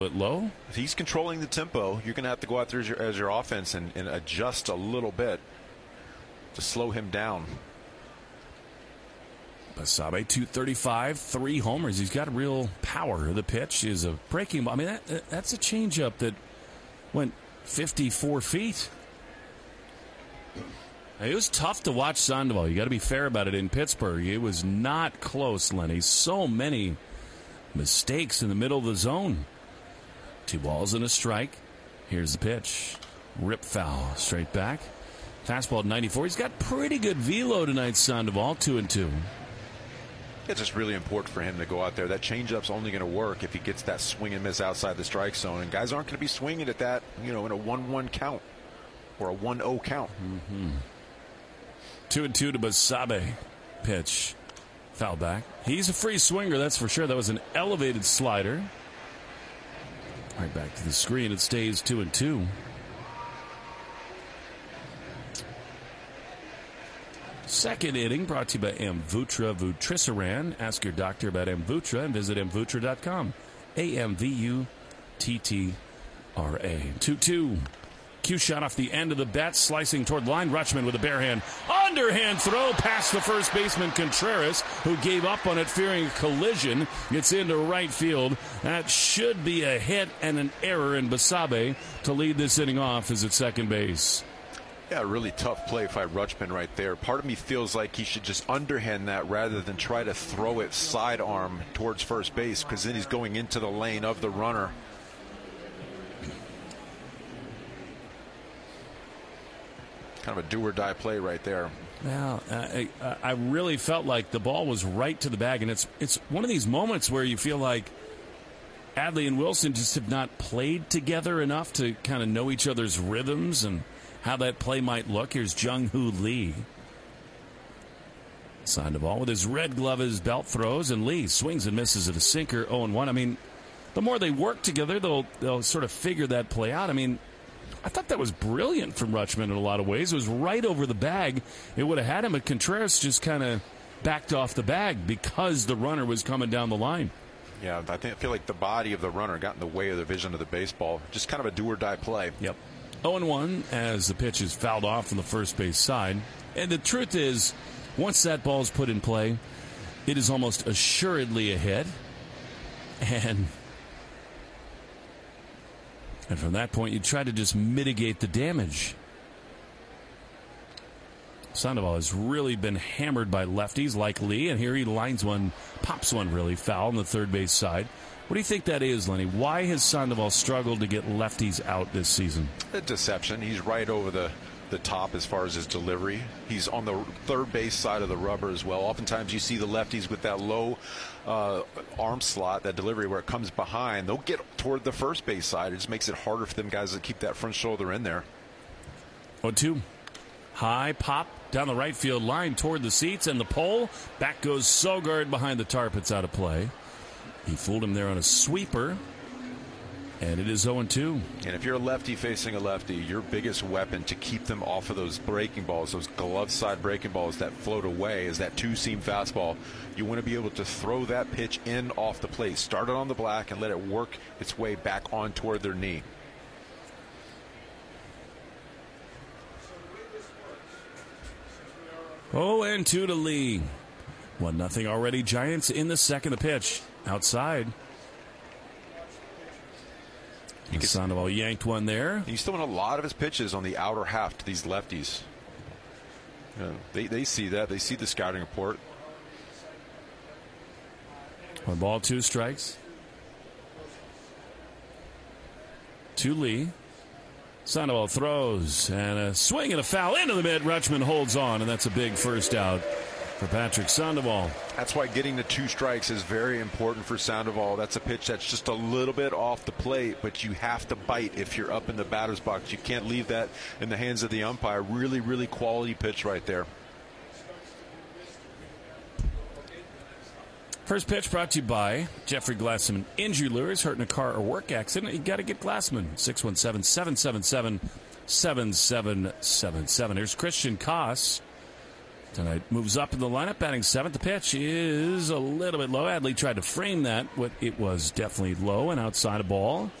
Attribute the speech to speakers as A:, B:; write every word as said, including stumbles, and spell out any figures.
A: bit low.
B: If he's controlling the tempo, you're going to have to go out there as your, as your offense and, and adjust a little bit to slow him down.
A: Basabe, two thirty-five, three homers. He's got real power. The pitch is a breaking ball. I mean, that, that's a changeup that went fifty-four feet. It was tough to watch Sandoval. You got to be fair about it in Pittsburgh. It was not close, Lenny. So many mistakes in the middle of the zone. Two balls and a strike. Here's the pitch. Rip foul. Straight back. Fastball at ninety-four. He's got pretty good velo tonight, Sandoval. Two and two.
B: It's just really important for him to go out there. That changeup's only going to work if he gets that swing and miss outside the strike zone. And guys aren't going to be swinging at that, you know, in a one one count or a one oh count.
A: Mm-hmm. Two and two to Basabe. Pitch. Foul back. He's a free swinger, that's for sure. That was an elevated slider. Right back to the screen. It stays two and two. Second inning brought to you by Amvuttra Vutrisiran. Ask your doctor about Amvuttra and visit amvuttra dot com. A M V U T T R A. two two. Q shot off the end of the bat, slicing toward the line. Rutschman with a bare hand. Underhand throw past the first baseman Contreras, who gave up on it fearing a collision. It's into right field. That should be a hit and an error, in Basabe to lead this inning off is at second base.
B: Yeah, really tough play by Rutschman right there. Part of me feels like he should just underhand that rather than try to throw it sidearm towards first base, because then he's going into the lane of the runner. Kind of a do-or-die play right there.
A: Well, I, I really felt like the ball was right to the bag, and it's it's one of these moments where you feel like Adley and Wilson just have not played together enough to kind of know each other's rhythms and how that play might look. Here's Jung-Hoo Lee. Signed the ball with his red glove, his belt throws, and Lee swings and misses at a sinker, oh and one. I mean, the more they work together, they'll they'll sort of figure that play out. I mean, I thought that was brilliant from Rutschman in a lot of ways. It was right over the bag. It would have had him, but Contreras just kind of backed off the bag because the runner was coming down the line.
B: Yeah, I think I feel like the body of the runner got in the way of the vision of the baseball. Just kind of a do-or-die play.
A: Yep. oh and one as the pitch is fouled off from the first base side. And the truth is, once that ball is put in play, it is almost assuredly a hit. And, and from that point, you try to just mitigate the damage. Sandoval has really been hammered by lefties like Lee, and here he lines one, pops one really foul on the third base side. What do you think that is, Lenny? Why has Sandoval struggled to get lefties out this season?
B: A deception. He's right over the, the top as far as his delivery. He's on the third base side of the rubber as well. Oftentimes you see the lefties with that low uh, arm slot, that delivery where it comes behind. They'll get toward the first base side. It just makes it harder for them guys to keep that front shoulder in there.
A: oh two. High pop down the right field line toward the seats and the pole. Back goes Sogard behind the tarp. It's out of play. He fooled him there on a sweeper. And it is oh and two.
B: And if you're a lefty facing a lefty, your biggest weapon to keep them off of those breaking balls, those glove side breaking balls that float away, is that two-seam fastball. You want to be able to throw that pitch in off the plate. Start it on the black and let it work its way back on toward their knee.
A: oh and two to Lee. one nothing already. Giants in the second. The pitch outside. Sandoval yanked one there.
B: He's throwing a lot of his pitches on the outer half to these lefties. You know, they, they see that. They see the scouting report.
A: One ball, two strikes. To Lee. Sandoval throws, and a swing and a foul into the mid. Rutschman holds on, and that's a big first out for Patrick Sandoval.
B: That's why getting the two strikes is very important for Sandoval. That's a pitch that's just a little bit off the plate, but you have to bite if you're up in the batter's box. You can't leave that in the hands of the umpire. Really, really quality pitch right there.
A: First pitch brought to you by Jeffrey Glassman. Injury lures, hurt in a car or work accident. You got to get Glassman. six one seven, seven seven seven, seven seven seven seven. Here's Christian Koss. tonight. Moves up in the lineup, batting seventh. The pitch is a little bit low. Adley tried to frame that, but it was definitely low and outside a ball.